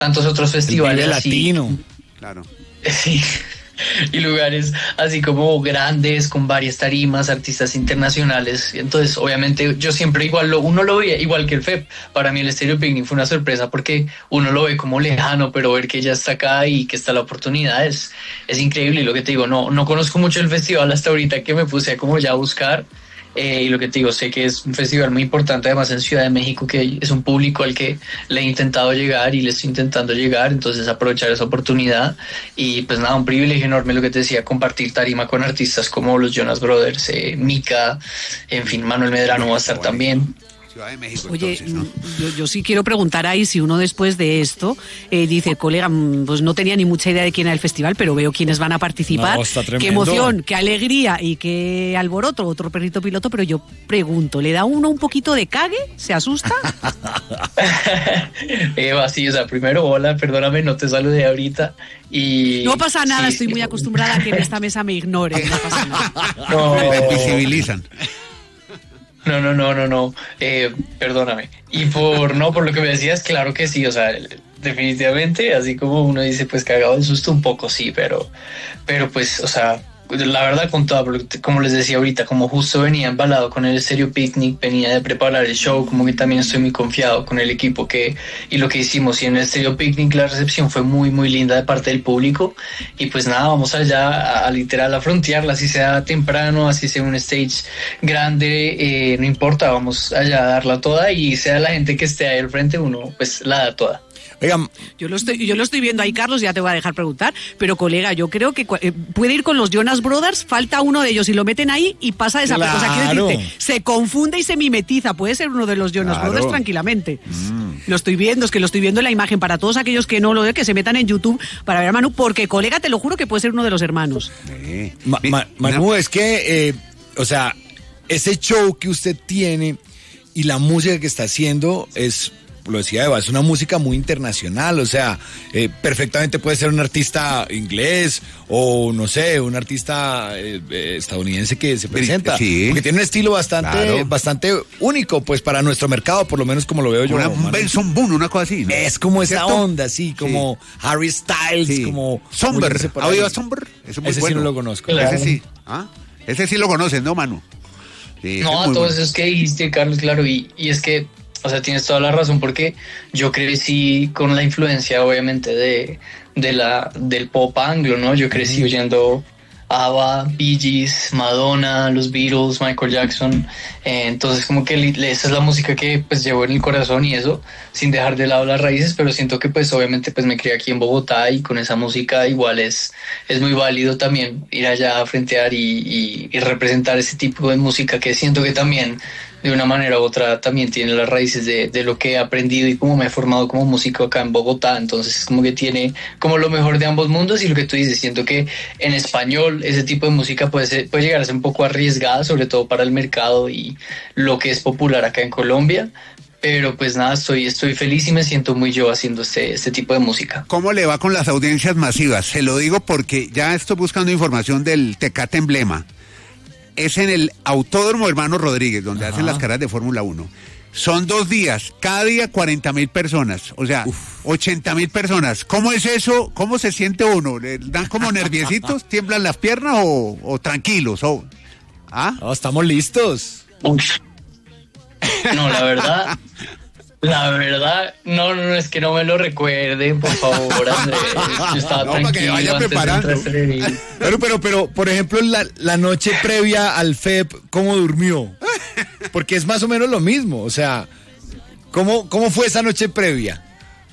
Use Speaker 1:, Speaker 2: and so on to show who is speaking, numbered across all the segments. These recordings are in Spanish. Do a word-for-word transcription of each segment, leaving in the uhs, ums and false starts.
Speaker 1: tantos otros festivales
Speaker 2: el
Speaker 1: así.
Speaker 2: latino.
Speaker 3: Claro.
Speaker 1: Sí. Y lugares así como grandes, con varias tarimas, artistas internacionales. Entonces, obviamente, yo siempre igual, lo, uno lo veía igual que el F E P. Para mí el Stereo Picnic fue una sorpresa porque uno lo ve como lejano, pero ver que ya está acá y que está la oportunidad es, es increíble. Y lo que te digo, no, no conozco mucho el festival hasta ahorita que me puse a como ya a buscar. Eh, y lo que te digo, sé que es un festival muy importante, además en Ciudad de México, que es un público al que le he intentado llegar y le estoy intentando llegar, entonces aprovechar esa oportunidad. Y pues nada, un privilegio enorme, lo que te decía, compartir tarima con artistas como los Jonas Brothers, eh, Mika, en fin, Manuel Medrano va a estar también.
Speaker 3: Ciudad de México,
Speaker 4: Oye,
Speaker 3: entonces, ¿no?
Speaker 4: yo, yo sí quiero preguntar ahí si uno después de esto eh, dice, colega, pues no tenía ni mucha idea de quién era el festival, pero veo quiénes van a participar.
Speaker 2: No, está
Speaker 4: qué
Speaker 2: tremendo.
Speaker 4: emoción, qué alegría y qué alboroto, otro perrito piloto, pero yo pregunto, ¿le da uno un poquito de cague? ¿Se asusta?
Speaker 1: Eva, sí, o sea, primero, hola, perdóname, no te saludé ahorita. Y
Speaker 4: No pasa nada,
Speaker 1: sí,
Speaker 4: estoy
Speaker 1: sí.
Speaker 4: muy acostumbrada a que en esta mesa me ignoren. No pasa nada.
Speaker 1: No.
Speaker 3: Me visibilizan.
Speaker 1: No, no, no, no, no, eh, perdóname. Y por, no, por lo que me decías, claro que sí, o sea, definitivamente, así como uno dice, pues cagado de susto un poco, sí, pero, pero pues, o sea, la verdad con todo, como les decía ahorita, como justo venía embalado con el Stereo Picnic, venía de preparar el show, como que también estoy muy confiado con el equipo que y lo que hicimos. Y en el Stereo Picnic la recepción fue muy, muy linda de parte del público. Y pues nada, vamos allá a, a literal a frontearla, así sea temprano, así sea un stage grande, eh, no importa, vamos allá a darla toda y sea la gente que esté ahí al frente, uno pues la da toda.
Speaker 2: Oigan,
Speaker 4: Yo lo estoy, yo lo estoy viendo ahí, Carlos, ya te voy a dejar preguntar, pero colega, yo creo que eh, puede ir con los Jonas Brothers, falta uno de ellos y lo meten ahí y pasa esa
Speaker 2: Claro.
Speaker 4: cosa. Quiero decirte, se confunde y se mimetiza, puede ser uno de los Jonas
Speaker 3: Claro.
Speaker 4: Brothers tranquilamente. Lo estoy viendo, es que lo estoy viendo en la imagen, para todos aquellos que no lo ven, que se metan en YouTube para ver a Manu, porque colega, te lo juro que puede ser uno de los hermanos.
Speaker 3: Sí.
Speaker 2: Ma-
Speaker 3: Mi-
Speaker 2: Ma- Manu, es que, eh, o sea, ese show que usted tiene y la música que está haciendo es, lo decía Eva, es una música muy internacional, o sea, eh, perfectamente puede ser un artista inglés o, no sé, un artista eh, eh, estadounidense que se presenta,
Speaker 3: Sí.
Speaker 2: porque tiene un estilo bastante,
Speaker 3: Claro.
Speaker 2: bastante único, pues, para nuestro mercado, por lo menos como lo veo yo.
Speaker 3: Una
Speaker 2: Manu.
Speaker 3: Benson Boone, una cosa así, ¿no?
Speaker 2: Es como esa
Speaker 3: ¿Cierto?
Speaker 2: onda, sí, como Harry Styles,
Speaker 3: Sí.
Speaker 2: como...
Speaker 3: Somber.
Speaker 2: como por
Speaker 3: ¿Ha
Speaker 2: ahí.
Speaker 3: oído a Somber? Eso es muy
Speaker 2: Ese sí
Speaker 3: bueno.
Speaker 2: no lo conozco.
Speaker 1: Claro.
Speaker 3: Ese sí. ¿Ah? Ese sí lo conoces, ¿no, Manu? Sí, ese
Speaker 1: No,
Speaker 3: es
Speaker 1: a
Speaker 3: muy
Speaker 1: todos
Speaker 3: bueno.
Speaker 1: esos que dijiste, Carlos, claro, y, y es que, o sea, tienes toda la razón, porque yo crecí con la influencia, obviamente, de, de la, del pop anglo, ¿no? Yo crecí oyendo ABBA, Bee Gees, Madonna, los Beatles, Michael Jackson, eh, entonces como que li- esa es la música que pues llevo en el corazón y eso, sin dejar de lado las raíces, pero siento que pues obviamente pues me crié aquí en Bogotá y con esa música igual es, es muy válido también ir allá a frentear y, y, y representar ese tipo de música que siento que también de una manera u otra también tiene las raíces de, de lo que he aprendido y cómo me he formado como músico acá en Bogotá. Entonces como que tiene como lo mejor de ambos mundos y lo que tú dices, siento que en español ese tipo de música puede, ser, puede llegar a ser un poco arriesgada, sobre todo para el mercado y lo que es popular acá en Colombia. Pero pues nada, estoy, estoy feliz y me siento muy yo haciendo este, este tipo de música.
Speaker 3: ¿Cómo le va con las audiencias masivas? Se lo digo porque ya estoy buscando información del Tecate Emblema. Es en el Autódromo Hermano Rodríguez, donde
Speaker 2: Ajá.
Speaker 3: hacen las carreras de Fórmula uno. Son dos días, cada día cuarenta mil personas, o sea, ochenta mil personas. ¿Cómo es eso? ¿Cómo se siente uno? ¿Le dan como nerviositos? ¿Tiemblan las piernas o, o tranquilos? O, ¿ah?
Speaker 2: No, estamos listos.
Speaker 1: Uf. No, la verdad, la verdad, no, no, es que no me lo recuerden, por favor, Andrés. Yo estaba
Speaker 3: No, para que
Speaker 1: tranquilo
Speaker 3: vaya
Speaker 1: antes de
Speaker 3: preparando.
Speaker 1: entrar a este review.
Speaker 2: Pero, pero, pero, por ejemplo, la, la noche previa al F E P, ¿cómo durmió? Porque es más o menos lo mismo, o sea, ¿cómo, cómo fue esa noche previa?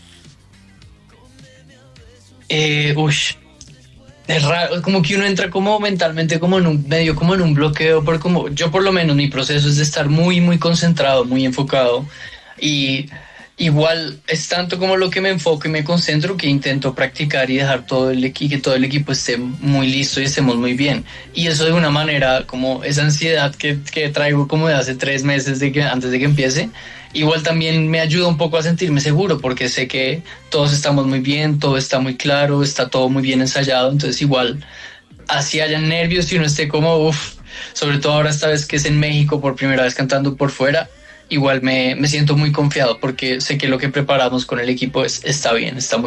Speaker 1: Eh, ush, es raro, como que uno entra como mentalmente como en un medio, como en un bloqueo, porque como yo por lo menos mi proceso es de estar muy, muy concentrado, muy enfocado y igual es tanto como lo que me enfoco y me concentro que intento practicar y dejar todo el equipo, que todo el equipo esté muy listo y estemos muy bien. Y eso de una manera, como esa ansiedad que, que traigo como de hace tres meses de que, antes de que empiece, igual también me ayuda un poco a sentirme seguro porque sé que todos estamos muy bien, todo está muy claro, está todo muy bien ensayado, entonces igual así hayan nervios y uno esté como uff, sobre todo ahora esta vez que es en México por primera vez cantando por fuera, igual me, me siento muy confiado porque sé que lo que preparamos con el equipo es, está bien, está muy